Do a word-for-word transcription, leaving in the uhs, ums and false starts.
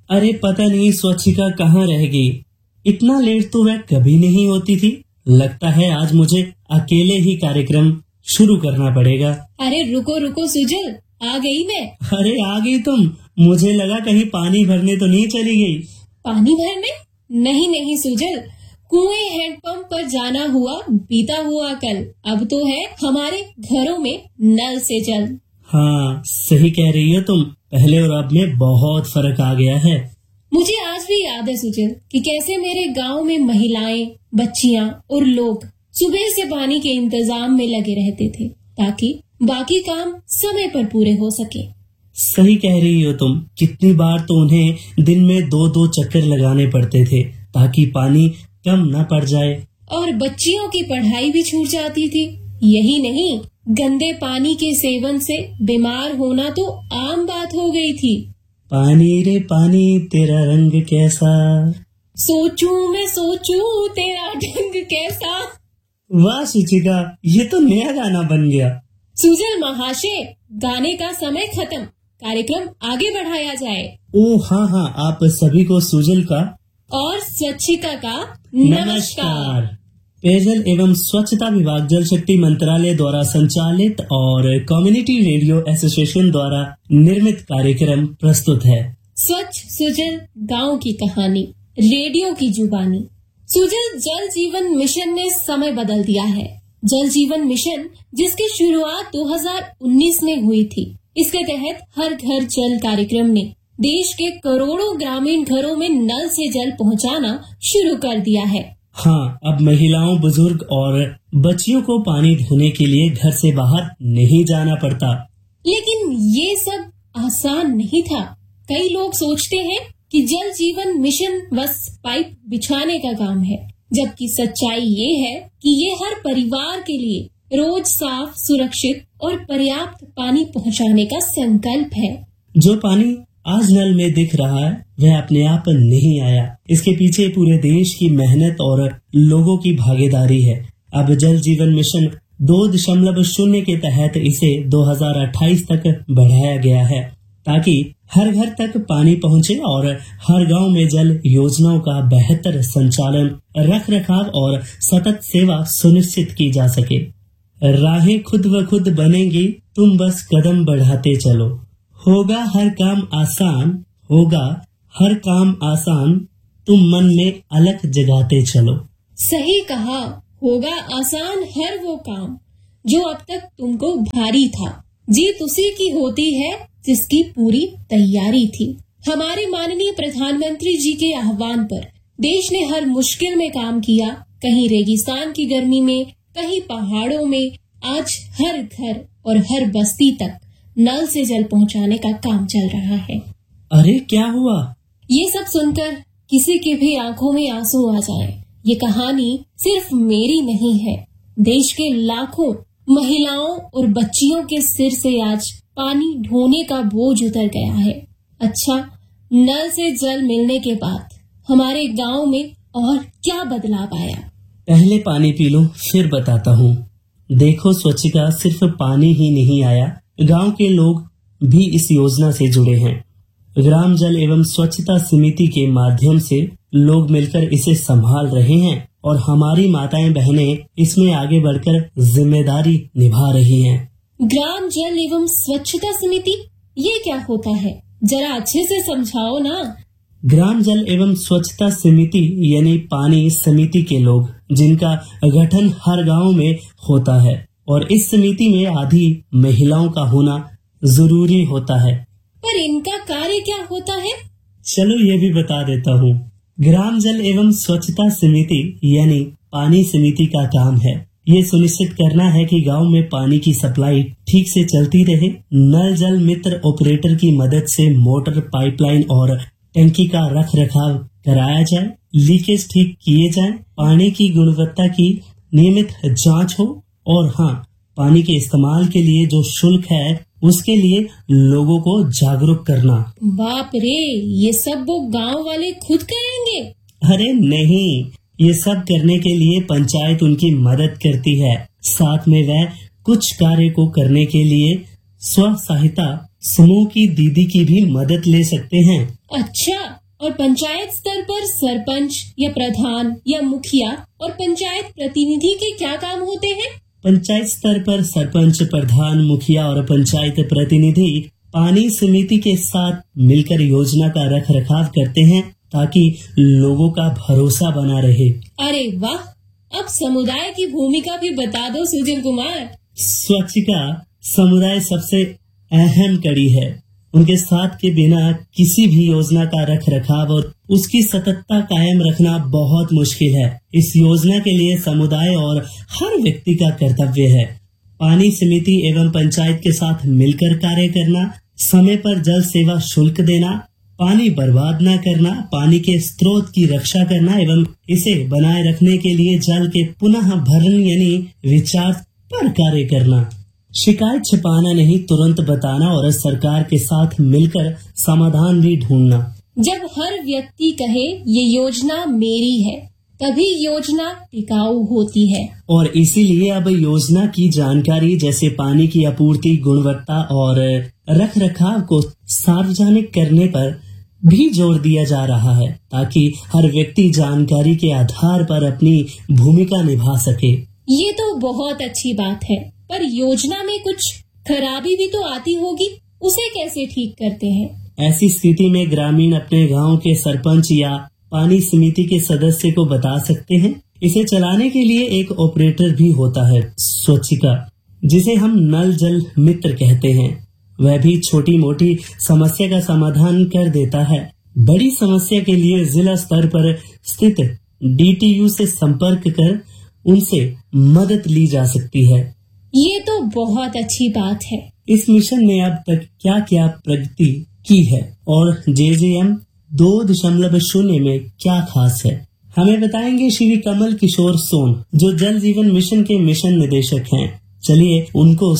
अरे पता नहीं स्वच्छिका कहाँ रह गई। इतना लेट तो वह कभी नहीं होती थी। लगता है आज मुझे अकेले ही कार्यक्रम शुरू करना पड़ेगा। अरे रुको रुको सुजल, आ गई मैं। अरे आ गई तुम? मुझे लगा कहीं पानी भरने तो नहीं चली गई। पानी भरने? नहीं नहीं सुजल, कुएं हैंडपंप पर जाना हुआ बीता हुआ कल, अब तो है हमारे घरों में नल से जल। हाँ सही कह रही हो तुम, पहले और अब में बहुत फर्क आ गया है। मुझे आज भी याद है सुजल कि कैसे मेरे गांव में महिलाएं, बच्चियां और लोग सुबह से पानी के इंतजाम में लगे रहते थे ताकि बाकी काम समय पर पूरे हो सके। सही कह रही हो तुम, कितनी बार तो उन्हें दिन में दो दो चक्कर लगाने पड़ते थे ताकि पानी कम न पड़ जाए। और बच्चियों की पढ़ाई भी छूट जाती थी। यही नहीं, गंदे पानी के सेवन से बीमार होना तो आम बात हो गई थी। पानी रे पानी तेरा रंग कैसा, सोचूं मैं सोचूं तेरा ढंग कैसा। वाह सुचिका, ये तो नया गाना बन गया। सुजल महाशय, गाने का समय खत्म, कार्यक्रम आगे बढ़ाया जाए। ओ हाँ हाँ, आप सभी को सुजल का और स्वच्छिका का नमस्कार। पेयजल एवं स्वच्छता विभाग जल शक्ति मंत्रालय द्वारा संचालित और कम्युनिटी रेडियो एसोसिएशन द्वारा निर्मित कार्यक्रम प्रस्तुत है। स्वच्छ सुजल गांव की कहानी, रेडियो की जुबानी। सुजल जल जीवन मिशन ने समय बदल दिया है। जल जीवन मिशन जिसकी शुरुआत दो हज़ार उन्नीस में हुई थी, इसके तहत हर घर जल कार्यक्रम ने देश के करोड़ों ग्रामीण घरों में नल से जल पहुंचाना शुरू कर दिया है। हाँ, अब महिलाओं, बुजुर्ग और बच्चियों को पानी ढोने के लिए घर से बाहर नहीं जाना पड़ता। लेकिन ये सब आसान नहीं था। कई लोग सोचते हैं कि जल जीवन मिशन बस पाइप बिछाने का काम है, जबकि सच्चाई ये है कि ये हर परिवार के लिए रोज साफ, सुरक्षित और पर्याप्त पानी पहुंचाने का संकल्प है। जो पानी आज नल में दिख रहा है वह अपने आप नहीं आया, इसके पीछे पूरे देश की मेहनत और लोगों की भागीदारी है। अब जल जीवन मिशन दो दशमलव शून्य के तहत इसे दो हज़ार अट्ठाईस तक बढ़ाया गया है ताकि हर घर तक पानी पहुंचे और हर गांव में जल योजनाओं का बेहतर संचालन, रख रखाव और सतत सेवा सुनिश्चित की जा सके। राहें खुद व खुद बनेंगी, तुम बस कदम बढ़ाते चलो। होगा हर काम आसान, होगा हर काम आसान, तुम मन में अलख जगाते चलो। सही कहा, होगा आसान हर वो काम जो अब तक तुमको भारी था। जीत उसी की होती है जिसकी पूरी तैयारी थी। हमारे माननीय प्रधानमंत्री जी के आह्वान पर देश ने हर मुश्किल में काम किया। कहीं रेगिस्तान की गर्मी में, कहीं पहाड़ों में। आज हर घर और हर बस्ती तक नल से जल पहुंचाने का काम चल रहा है। अरे क्या हुआ? ये सब सुनकर किसी की भी आंखों में आंसू आ जाए। ये कहानी सिर्फ मेरी नहीं है, देश के लाखों महिलाओं और बच्चियों के सिर से आज पानी ढोने का बोझ उतर गया है। अच्छा, नल से जल मिलने के बाद हमारे गांव में और क्या बदलाव आया? पहले पानी पी लो, फिर बताता हूँ। देखो स्वच्छिका, सिर्फ पानी ही नहीं आया, गांव के लोग भी इस योजना से जुड़े हैं। ग्राम जल एवं स्वच्छता समिति के माध्यम से लोग मिलकर इसे संभाल रहे हैं और हमारी माताएं बहनें इसमें आगे बढ़कर जिम्मेदारी निभा रही हैं। ग्राम जल एवं स्वच्छता समिति, ये क्या होता है? जरा अच्छे से समझाओ ना। ग्राम जल एवं स्वच्छता समिति यानी पानी समिति के लोग, जिनका गठन हर गांव में होता है और इस समिति में आधी महिलाओं का होना जरूरी होता है। पर इनका कार्य क्या होता है? चलो ये भी बता देता हूँ। ग्राम जल एवं स्वच्छता समिति यानी पानी समिति का काम है ये सुनिश्चित करना है कि गांव में पानी की सप्लाई ठीक से चलती रहे। नल जल मित्र ऑपरेटर की मदद से मोटर, पाइपलाइन और टंकी का रख रखाव कराया जाए, लीकेज ठीक किए जाए, पानी की गुणवत्ता की नियमित जांच हो और हाँ, पानी के इस्तेमाल के लिए जो शुल्क है उसके लिए लोगों को जागरूक करना। बाप रे, ये सब वो गांव वाले खुद करेंगे? अरे नहीं, ये सब करने के लिए पंचायत उनकी मदद करती है। साथ में वह कुछ कार्य को करने के लिए स्व सहायता समूह की दीदी की भी मदद ले सकते हैं। अच्छा, और पंचायत स्तर पर सरपंच या प्रधान या मुखिया और पंचायत प्रतिनिधि के क्या काम होते हैं? पंचायत स्तर पर सरपंच, प्रधान, मुखिया और पंचायत प्रतिनिधि पानी समिति के साथ मिलकर योजना का रख रखाव करते हैं ताकि लोगों का भरोसा बना रहे। अरे वाह, अब समुदाय की भूमिका भी बता दो सुजिल कुमार। स्वच्छता समुदाय सबसे अहम कड़ी है। उनके साथ के बिना किसी भी योजना का रख रखाव और उसकी सततता कायम रखना बहुत मुश्किल है। इस योजना के लिए समुदाय और हर व्यक्ति का कर्तव्य है। पानी समिति एवं पंचायत के साथ मिलकर कार्य करना, समय पर जल सेवा शुल्क देना, पानी बर्बाद न करना, पानी के स्रोत की रक्षा करना एवं इसे बनाए रखने के लिए जल के पुनः भरण यानी रिचार्ज पर कार्य करना। शिकायत छिपाना नहीं, तुरंत बताना और सरकार के साथ मिलकर समाधान भी ढूंढना। जब हर व्यक्ति कहे ये योजना मेरी है, तभी योजना टिकाऊ होती है। और इसीलिए अब योजना की जानकारी जैसे पानी की आपूर्ति, गुणवत्ता और रख रखाव को सार्वजनिक करने पर भी जोर दिया जा रहा है ताकि हर व्यक्ति जानकारी के आधार पर अपनी भूमिका निभा सके। ये तो बहुत अच्छी बात है, पर योजना में कुछ खराबी भी तो आती होगी, उसे कैसे ठीक करते हैं? ऐसी स्थिति में ग्रामीण अपने गांव के सरपंच या पानी समिति के सदस्य को बता सकते हैं। इसे चलाने के लिए एक ऑपरेटर भी होता है, स्वच्छिका, जिसे हम नल जल मित्र कहते हैं। वह भी छोटी मोटी समस्या का समाधान कर देता है। बड़ी समस्या के लिए जिला स्तर पर स्थित डी टी यू से संपर्क कर उनसे मदद ली जा सकती है। ये तो बहुत अच्छी बात है। इस मिशन ने अब तक क्या क्या प्रगति की है और जे जे एम दो दशमलव शून्य में क्या खास है, हमें बताएंगे श्री कमल किशोर सोन, जो जल जीवन मिशन के मिशन निदेशक हैं। चलिए उनको